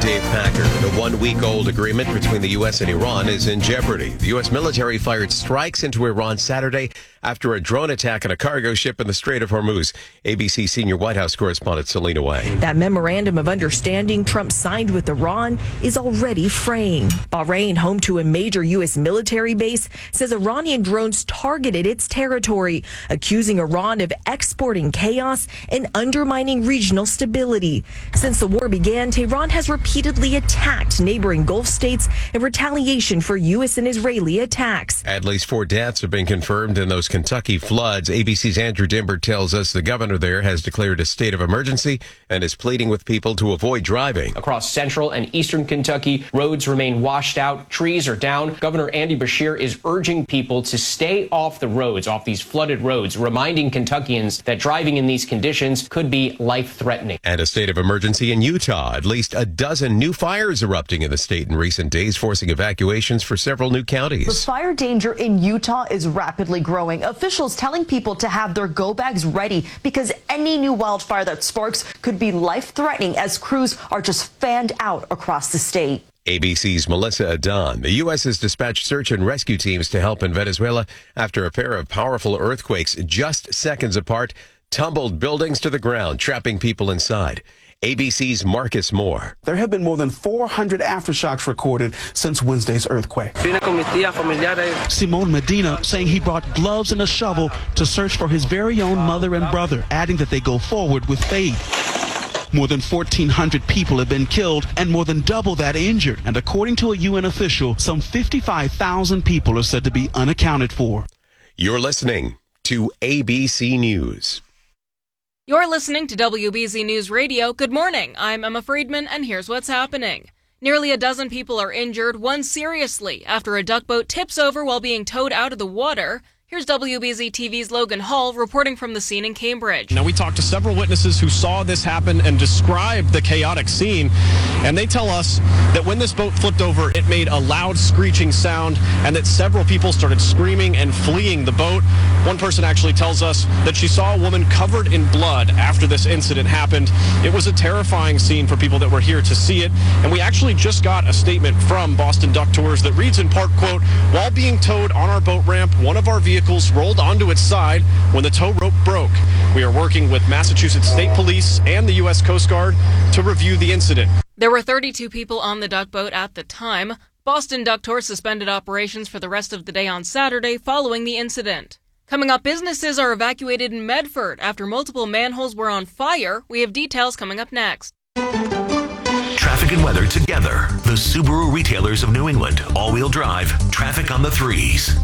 Dave Packer. The one-week-old agreement between the U.S. and Iran is in jeopardy. The U.S. military fired strikes into Iran Saturday after a drone attack on a cargo ship in the Strait of Hormuz. ABC senior White House correspondent Selena Way. That memorandum of understanding Trump signed with Iran is already fraying. Bahrain, home to a major U.S. military base, says Iranian drones targeted its territory, accusing Iran of exporting chaos and undermining regional stability. Since the war began, Tehran has repeatedly attacked neighboring Gulf states in retaliation for U.S. and Israeli attacks. At least 4 deaths have been confirmed in those Kentucky floods. ABC's Andrew Dimber tells us the governor there has declared a state of emergency and is pleading with people to avoid driving. Across central and eastern Kentucky, roads remain washed out, trees are down. Governor Andy Beshear is urging people to stay off the roads, off these flooded roads, reminding Kentuckians that driving in these conditions could be life-threatening. And a state of emergency in Utah. At least a dozen new fires erupting in the state in recent days, forcing evacuations for several new counties. The fire danger in Utah is rapidly growing. Officials telling people to have their go bags ready because any new wildfire that sparks could be life-threatening as crews are just fanned out across the state. ABC's Melissa Adan. The U.S. has dispatched search and rescue teams to help in Venezuela after a pair of powerful earthquakes just seconds apart tumbled buildings to the ground, trapping people inside. ABC's Marcus Moore. There have been more than 400 aftershocks recorded since Wednesday's earthquake. Simon Medina saying he brought gloves and a shovel to search for his very own mother and brother, adding that they go forward with faith. More than 1,400 people have been killed and more than double that injured. And according to a UN official, some 55,000 people are said to be unaccounted for. You're listening to ABC News. You're listening to WBZ News Radio. Good morning. I'm Emma Friedman, and here's what's happening. Nearly a dozen people are injured, one seriously, after a duck boat tips over while being towed out of the water. Here's WBZ TV's Logan Hall reporting from the scene in Cambridge. Now, we talked to several witnesses who saw this happen and described the chaotic scene, and they tell us that when this boat flipped over, it made a loud screeching sound and that several people started screaming and fleeing the boat. One person actually tells us that she saw a woman covered in blood after this incident happened. It was a terrifying scene for people that were here to see it, and we actually just got a statement from Boston Duck Tours that reads in part, quote, "While being towed on our boat ramp, one of our vehicles rolled onto its side when the tow rope broke. We are working with Massachusetts State Police and the U.S. Coast Guard to review the incident." There were 32 people on the duck boat at the time. Boston Duck Tours suspended operations for the rest of the day on Saturday following the incident. Coming up, businesses are evacuated in Medford after multiple manholes were on fire. We have details coming up next. Traffic and weather together. The Subaru retailers of New England. All-wheel drive. Traffic on the threes.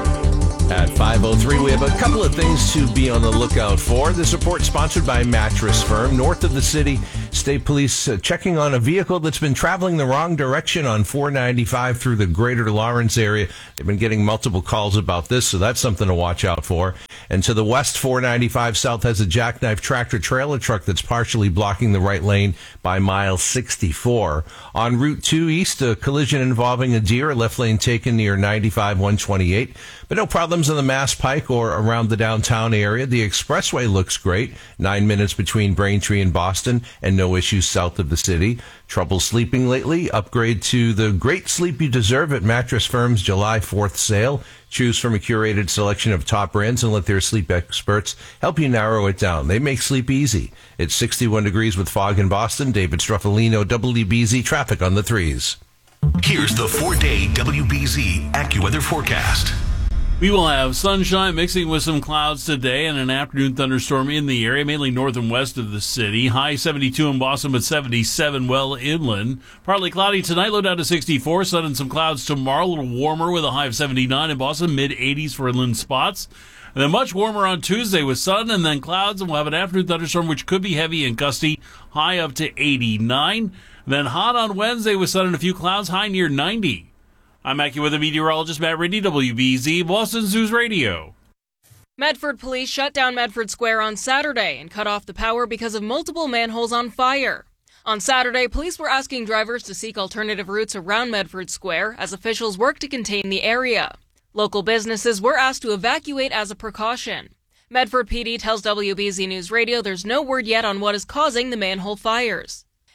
At 5:03, we have a couple of things to be on the lookout for. This report sponsored by Mattress Firm. North of the city, state police checking on a vehicle that's been traveling the wrong direction on 495 through the greater Lawrence area. They've been getting multiple calls about this, so that's something to watch out for. And to the west, 495 south has a jackknife tractor-trailer truck that's partially blocking the right lane by mile 64. On Route 2 east, a collision involving a deer, left lane taken near 95-128. But no problems on the Mass Pike or around the downtown area. The expressway looks great. 9 minutes between Braintree and Boston, and no issues south of the city. Trouble sleeping lately? Upgrade to the great sleep you deserve at Mattress Firm's July 4th sale. Choose from a curated selection of top brands and let their sleep experts help you narrow it down. They make sleep easy. It's 61 degrees with fog in Boston. David Struffolino, WBZ Traffic on the threes. Here's the 4-day WBZ AccuWeather forecast. We will have sunshine mixing with some clouds today and an afternoon thunderstorm in the area, mainly north and west of the city. High 72 in Boston, but 77 well inland. Partly cloudy tonight, low down to 64. Sun and some clouds tomorrow, a little warmer with a high of 79 in Boston, mid-80s for inland spots. And then much warmer on Tuesday with sun and then clouds, and we'll have an afternoon thunderstorm, which could be heavy and gusty, high up to 89. Then hot on Wednesday with sun and a few clouds, high near 90. I'm AccuWeather meteorologist Matt Ridley, WBZ, Boston News Radio. Medford police shut down Medford Square on Saturday and cut off the power because of multiple manholes on fire. On Saturday, police were asking drivers to seek alternative routes around Medford Square as officials work to contain the area. Local businesses were asked to evacuate as a precaution. Medford PD tells WBZ News Radio there's no word yet on what is causing the manhole fires.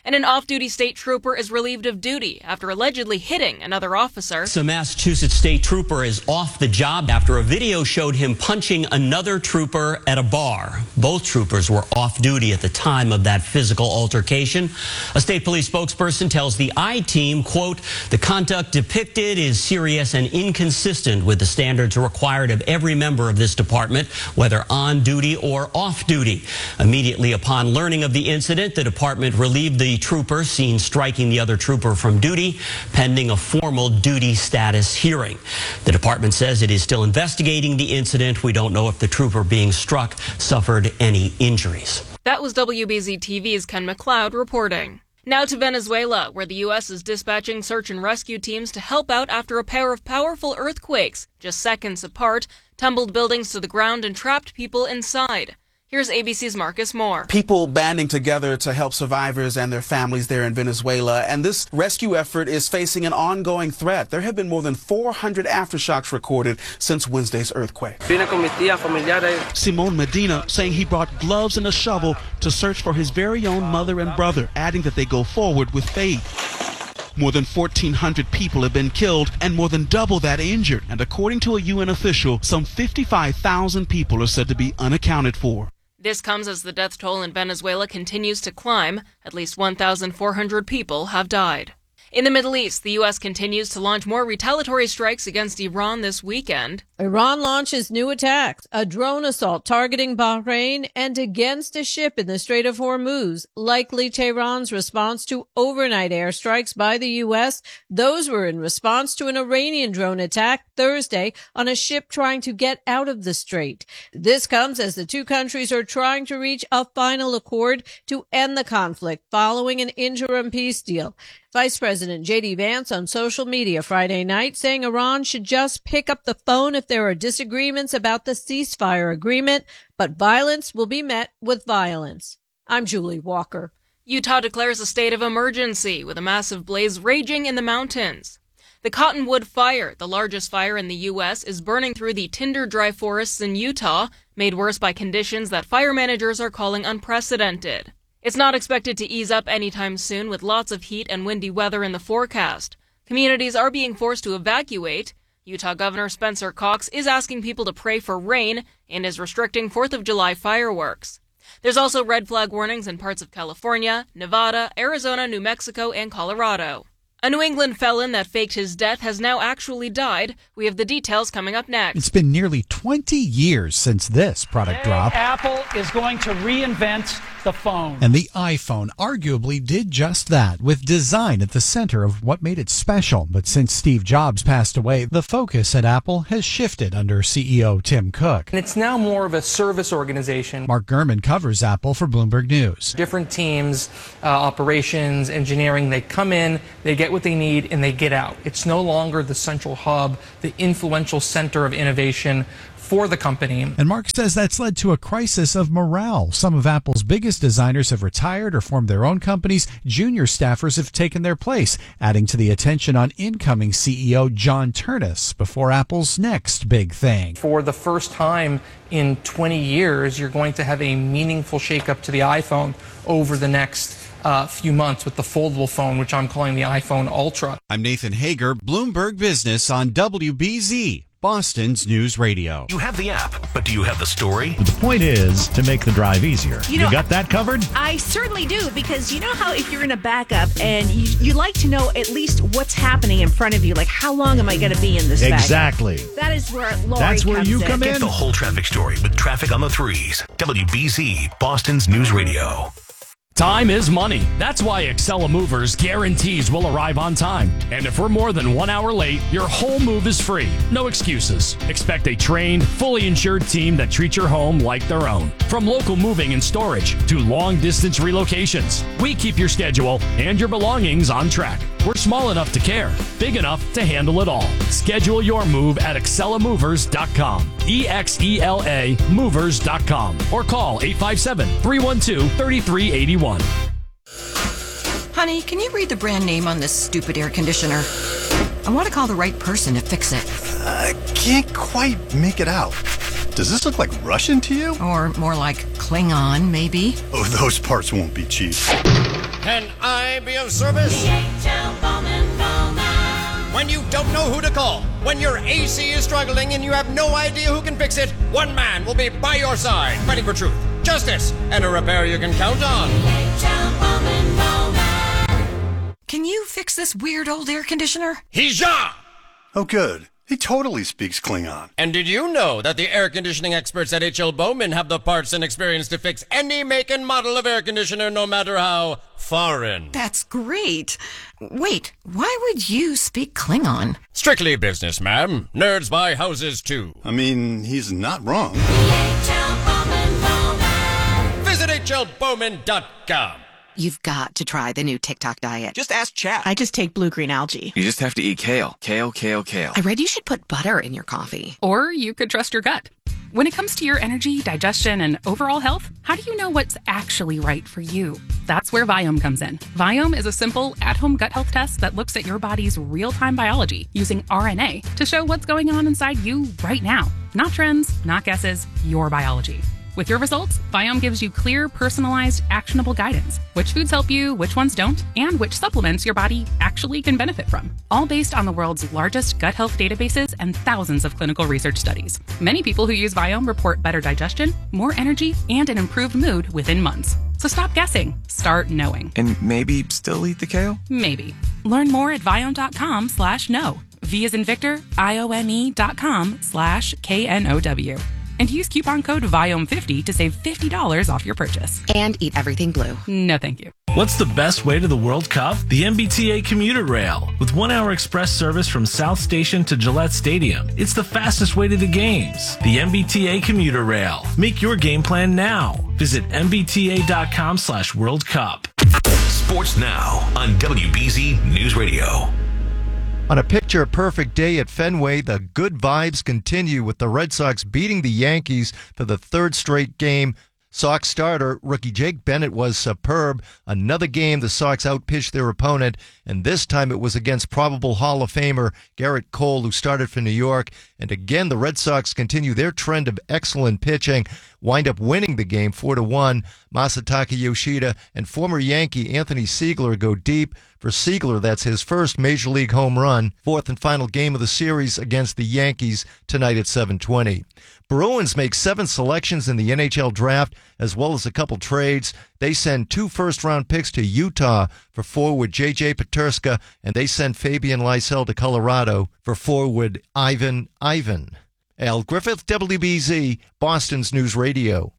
And an off-duty state trooper is relieved of duty after allegedly hitting another officer. The Massachusetts state trooper is off the job after a video showed him punching another trooper at a bar. Both troopers were off duty at the time of that physical altercation. A state police spokesperson tells the I-Team, quote, "The conduct depicted is serious and inconsistent with the standards required of every member of this department, whether on duty or off duty." Immediately upon learning of the incident, the department relieved the trooper seen striking the other trooper from duty, pending a formal duty status hearing. The department says it is still investigating the incident. We don't know if the trooper being struck suffered any injuries. That was WBZ-TV's Ken McLeod reporting. Now to Venezuela, where the U.S. is dispatching search and rescue teams to help out after a pair of powerful earthquakes, just seconds apart, tumbled buildings to the ground and trapped people inside. Here's ABC's Marcus Moore. People banding together to help survivors and their families there in Venezuela, and this rescue effort is facing an ongoing threat. There have been more than 400 aftershocks recorded since Wednesday's earthquake. Simon Medina saying he brought gloves and a shovel to search for his very own mother and brother, adding that they go forward with faith. More than 1,400 people have been killed and more than double that injured. And according to a UN official, some 55,000 people are said to be unaccounted for. This comes as the death toll in Venezuela continues to climb. At least 1,400 people have died. In the Middle East, the U.S. continues to launch more retaliatory strikes against Iran this weekend. Iran launches new attacks, a drone assault targeting Bahrain and against a ship in the Strait of Hormuz, likely Tehran's response to overnight airstrikes by the U.S. Those were in response to an Iranian drone attack Thursday on a ship trying to get out of the strait. This comes as the two countries are trying to reach a final accord to end the conflict following an interim peace deal. Vice President J.D. Vance on social media Friday night saying Iran should just pick up the phone if there are disagreements about the ceasefire agreement, but violence will be met with violence. I'm Julie Walker. Utah declares a state of emergency with a massive blaze raging in the mountains. The Cottonwood Fire, the largest fire in the U.S., is burning through the tinder-dry forests in Utah, made worse by conditions that fire managers are calling unprecedented. It's not expected to ease up anytime soon with lots of heat and windy weather in the forecast. Communities are being forced to evacuate. Utah Governor Spencer Cox is asking people to pray for rain and is restricting 4th of July fireworks. There's also red flag warnings in parts of California, Nevada, Arizona, New Mexico, and Colorado. A New England felon that faked his death has now actually died. We have the details coming up next. It's been nearly 20 years since this product dropped. Apple is going to reinvent the phone. And the iPhone arguably did just that, with design at the center of what made it special. But since Steve Jobs passed away, the focus at Apple has shifted under CEO Tim Cook. And it's now more of a service organization. Mark Gurman covers Apple for Bloomberg News. Different teams, operations, engineering, they come in, they get what they need, and they get out. It's no longer the central hub, the influential center of innovation for the company. And Mark says that's led to a crisis of morale. Some of Apple's biggest designers have retired or formed their own companies. Junior staffers have taken their place, adding to the attention on incoming CEO John Ternus before Apple's next big thing. For the first time in 20 years, you're going to have a meaningful shakeup to the iPhone over the next few months with the foldable phone, which I'm calling the iPhone Ultra. I'm Nathan Hager, Bloomberg Business on WBZ. Boston's News Radio. You have the app, but do you have the story? The point is to make the drive easier. You got that covered? I certainly do, because you know how if you're in a backup and you like to know at least what's happening in front of you, like how long am I going to be in this Exactly. backup? That is where Lori That's where you come in. Get the whole traffic story with Traffic on the Threes. WBZ, Boston's News Radio. Time is money. That's why Excella Movers guarantees we'll arrive on time. And if we're more than 1 hour late, your whole move is free. No excuses. Expect a trained, fully insured team that treats your home like their own. From local moving and storage to long-distance relocations, we keep your schedule and your belongings on track. We're small enough to care, big enough to handle it all. Schedule your move at ExcellaMovers.com. EXELA Movers.com. Or call 857-312-3381. Honey, can you read the brand name on this stupid air conditioner? I want to call the right person to fix it. I can't quite make it out. Does this look like Russian to you? Or more like Klingon, maybe? Oh, those parts won't be cheap. Can I be of service? When you don't know who to call, when your AC is struggling and you have no idea who can fix it, one man will be by your side, fighting for truth, justice, and a repair you can count on. Can you fix this weird old air conditioner? Hija! Oh, good. He totally speaks Klingon. And did you know that the air conditioning experts at H.L. Bowman have the parts and experience to fix any make and model of air conditioner, no matter how foreign? That's great. Wait, why would you speak Klingon? Strictly business, ma'am. Nerds buy houses, too. I mean, he's not wrong. Visit hlbowman.com. You've got to try the new TikTok diet. Just ask chat. I just take blue-green algae. You just have to eat kale. Kale, kale, kale. I read you should put butter in your coffee. Or you could trust your gut. When it comes to your energy, digestion, and overall health, how do you know what's actually right for you? That's where Viome comes in. Viome is a simple, at-home gut health test that looks at your body's real-time biology using RNA to show what's going on inside you right now. Not trends, not guesses, your biology. With your results, Viome gives you clear, personalized, actionable guidance. Which foods help you, which ones don't, and which supplements your body actually can benefit from. All based on the world's largest gut health databases and thousands of clinical research studies. Many people who use Viome report better digestion, more energy, and an improved mood within months. So stop guessing. Start knowing. And maybe still eat the kale? Maybe. Learn more at Viome.com/know. V as in Victor, IOME.com/KNOW. And use coupon code VIOME50 to save $50 off your purchase. And eat everything blue. No, thank you. What's the best way to the World Cup? The MBTA Commuter Rail. With 1-hour express service from South Station to Gillette Stadium. It's the fastest way to the games. The MBTA Commuter Rail. Make your game plan now. Visit mbta.com/World Cup. Sports now on WBZ News Radio. On a picture-perfect day at Fenway, the good vibes continue with the Red Sox beating the Yankees for the third straight game. Sox starter rookie Jake Bennett was superb. Another game the Sox outpitched their opponent, and this time it was against probable Hall of Famer Garrett Cole, who started for New York. And again, the Red Sox continue their trend of excellent pitching, wind up winning the game 4-1. Masataka Yoshida and former Yankee Anthony Siegler go deep. For Siegler, that's his first Major League home run. Fourth and final game of the series against the Yankees tonight at 7:20. Bruins make 7 selections in the NHL draft, as well as a couple trades. They send 2 first-round picks to Utah for forward J.J. Peterska, and they send Fabian Lysell to Colorado for forward Ivan. Al Griffith, WBZ, Boston's News Radio.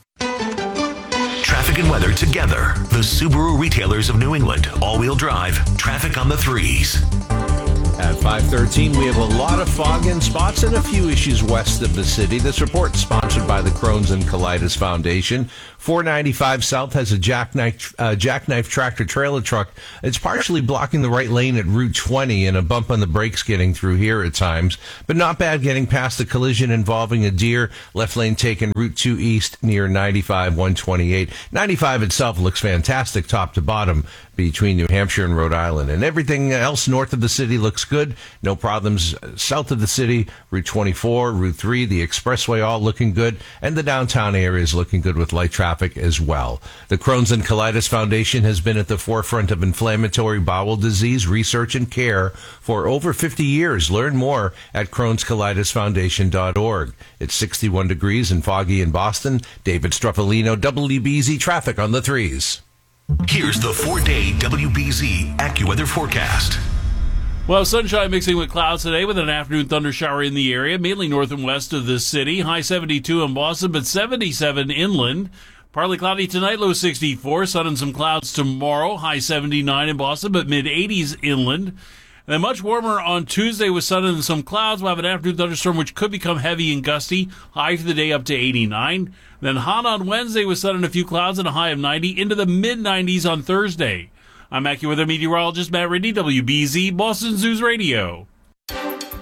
Traffic and weather together. The Subaru retailers of New England. All-wheel drive. Traffic on the 3s. At 5:13, we have a lot of fog in spots and a few issues west of the city. This report sponsored by the Crohn's and Colitis Foundation. 495 South has a jackknife tractor trailer truck. It's partially blocking the right lane at Route 20 and a bump on the brakes getting through here at times, but not bad getting past the collision involving a deer. Left lane taken Route 2 east near 95 128. 95 itself looks fantastic top to bottom between New Hampshire and Rhode Island, and everything else north of the city looks good. No problems south of the city. Route 24, Route 3, the expressway, all looking good, and the downtown area is looking good with light traffic as well. The Crohn's and Colitis Foundation has been at the forefront of inflammatory bowel disease research and care for over 50 years. Learn more at Crohn'sColitisFoundation.org. It's 61 degrees and foggy in Boston. David Struffolino, WBZ Traffic on the 3s. Here's the 4-day WBZ AccuWeather forecast. Well, sunshine mixing with clouds today with an afternoon thunder shower in the area, mainly north and west of the city. High 72 in Boston, but 77 inland. Partly cloudy tonight, low 64. Sun and some clouds tomorrow. High 79 in Boston, but mid-80s inland. And then much warmer on Tuesday with sun and some clouds. We'll have an afternoon thunderstorm which could become heavy and gusty. High for the day up to 89. Then hot on Wednesday with sun and a few clouds and a high of 90 into the mid-90s on Thursday. I'm AccuWeather meteorologist Matt Ridley, WBZ, Boston's News Radio.